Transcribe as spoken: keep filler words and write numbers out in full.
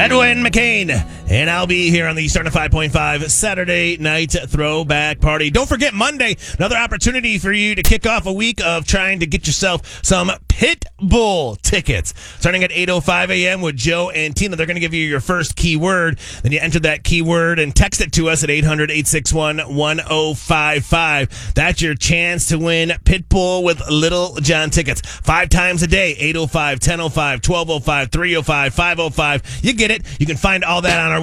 Edwin McCain, and I'll be here on the Starting five point five Saturday Night Throwback Party. Don't forget, Monday, another opportunity for you to kick off a week of trying to get yourself some Pitbull tickets. Starting at eight oh five a.m. with Joe and Tina. They're going to give you your first keyword. Then you enter that keyword and text it to us at eight hundred, eight six one, one oh five five. That's your chance to win Pitbull with Little John tickets. Five times a day, eight oh five, ten oh five, twelve oh five, three oh five, five oh five. You get it. You can find all that on our